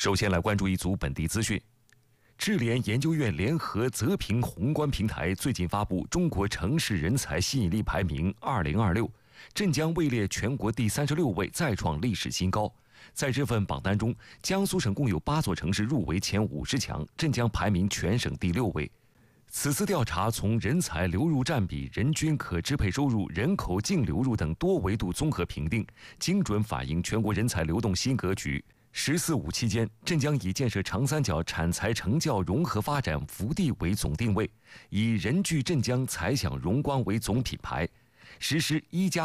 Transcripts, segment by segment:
首先来关注一组本地资讯。智联研究院联合泽平宏观平台最近发布中国城市人才吸引力排名2026，镇江位列全国第36位，再创历史新高。在这份榜单中，江苏省共有8座城市入围前50强，镇江排名全省第6位。此次调查从人才流入占比、人均可支配收入、人口净流入等多维度综合评定，精准反映全国人才流动新格局。“14·5”期间，镇江以建设长三角产才成教融合发展福地为总定位，以人聚镇江、财享荣光为总品牌，实施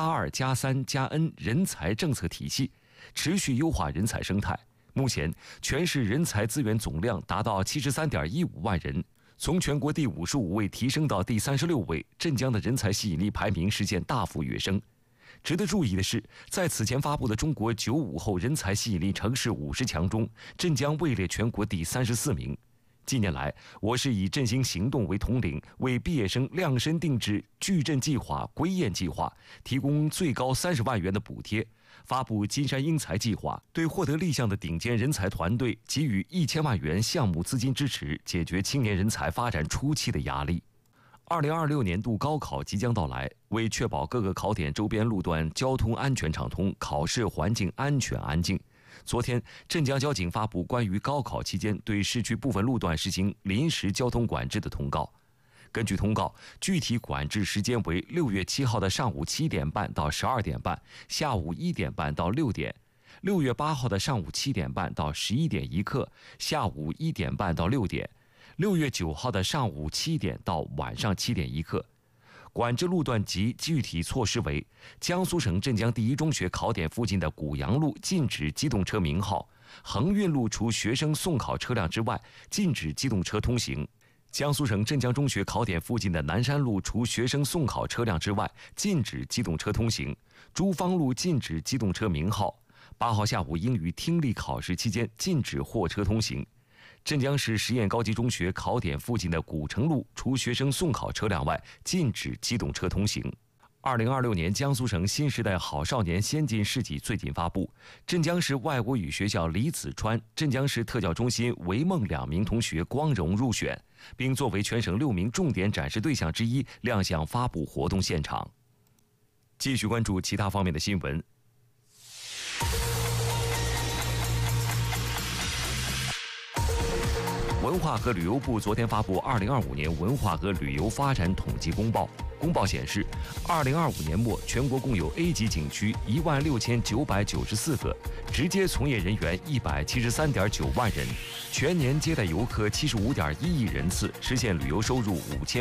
1+2+3+N 人才政策体系，持续优化人才生态。目前，全市人才资源总量达到73.15万人，从全国第55位提升到第36位，镇江的人才吸引力排名实现大幅跃升。值得注意的是，在此前发布的中国95后人才吸引力城市50强中，镇江位列全国第34名。近年来，我市以振兴行动为统领，为毕业生量身定制矩阵计划、归雁计划提供最高30万元的补贴，发布金山英才计划，对获得立项的顶尖人才团队给予1000万元项目资金支持，解决青年人才发展初期的压力。2026年度高考即将到来，为确保各个考点周边路段交通安全畅通，考试环境安全安静，昨天，镇江交警发布关于高考期间对市区部分路段实行临时交通管制的通告。根据通告，具体管制时间为6月7号的上午7点半到12点半，下午1点半到6点；6月8号的上午7点半到11点1刻，下午1点半到6点；6月9号的上午7点到晚上7点1刻。管制路段及具体措施为：江苏省镇江第一中学考点附近的古杨路禁止机动车名号，恒运路除学生送考车辆之外，禁止机动车通行；江苏省镇江中学考点附近的南山路除学生送考车辆之外，禁止机动车通行；朱芳路禁止机动车名号；8号下午英语听力考试期间禁止货车通行。镇江市实验高级中学考点附近的古城路除学生送考车辆外，禁止机动车通行。2026年江苏省新时代好少年先进事迹最近发布，镇江市外国语学校李子川、镇江市特教中心维梦2名同学光荣入选，并作为全省6名重点展示对象之一亮相发布活动现场。继续关注其他方面的新闻。文化和旅游部昨天发布2025年文化和旅游发展统计公报。公报显示，2025年末全国共有 A 级景区16994个，直接从业人员173.9万人，全年接待游客75.1亿人次，实现旅游收入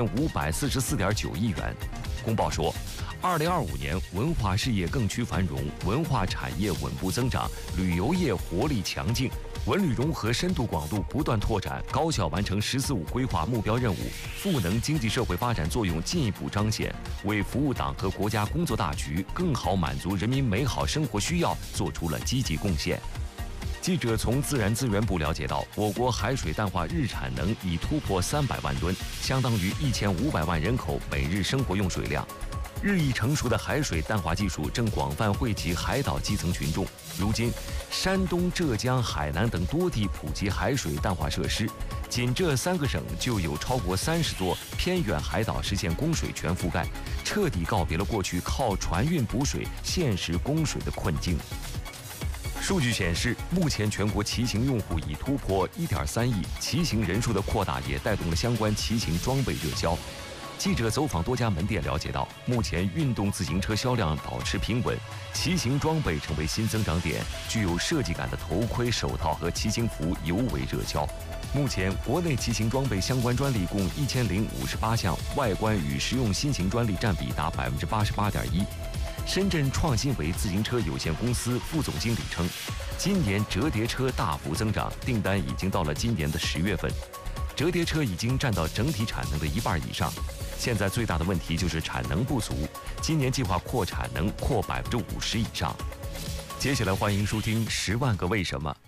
5544.9亿元。公报说，2025年文化事业更趋繁荣，文化产业稳步增长，旅游业活力强劲。文旅融合深度广度不断拓展，高效完成“十四五”规划目标任务，赋能经济社会发展作用进一步彰显，为服务党和国家工作大局、更好满足人民美好生活需要做出了积极贡献。记者从自然资源部了解到，我国海水淡化日产能已突破300万吨，相当于1500万人口每日生活用水量。日益成熟的海水淡化技术正广泛惠及海岛基层群众。如今，山东、浙江、海南等多地普及海水淡化设施，仅这3个省就有超过30座偏远海岛实现供水全覆盖，彻底告别了过去靠船运补水、限时供水的困境。数据显示，目前全国骑行用户已突破1.3亿，骑行人数的扩大也带动了相关骑行装备热销。记者走访多家门店了解到，目前运动自行车销量保持平稳，骑行装备成为新增长点，具有设计感的头盔、手套和骑行服尤为热销。目前，国内骑行装备相关专利共1058项，外观与实用新型专利占比达88.1%。深圳创新维自行车有限公司副总经理称，今年折叠车大幅增长，订单已经到了今年的10月份，折叠车已经占到整体产能的1半以上。现在最大的问题就是产能不足，今年计划扩产能扩50%以上。接下来欢迎收听《10万个为什么》，